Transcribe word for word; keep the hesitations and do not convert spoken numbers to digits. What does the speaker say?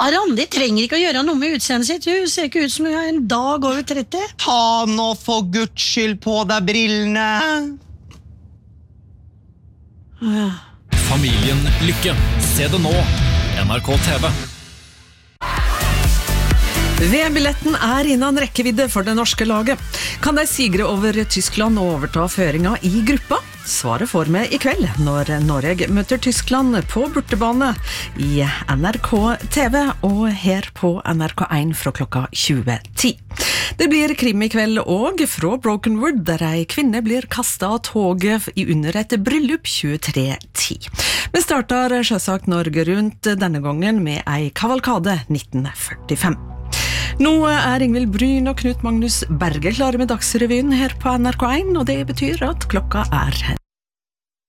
Randi trenger ikke å gjøre noe med utseendet sitt. Hun ser ikke ut som hun er en dag over tretti. Ta nå for Guds skyld på deg brillene. Ja. Familien Lykke. Se det nå. N R K T V. V-billetten er innan rekkevidde for det norske laget. Kan de sigre over Tyskland og overta føringa i gruppa? Svaret får vi i kveld når Norge møter Tyskland på bortebane i N R K T V og her på N R K én fra klokka tjue ti. Det blir krim i kveld og fra Brokenwood, der ei kvinne blir kastet av toget i under et bryllup tjuetre ti. Vi starter selvsagt Norge rundt denne gangen med ei kavalkade nitten førtifem. Nå er Ingvild Bryn og Knut Magnus Berge klare med Dagsrevyen her på N R K én, og det betyr at klokka er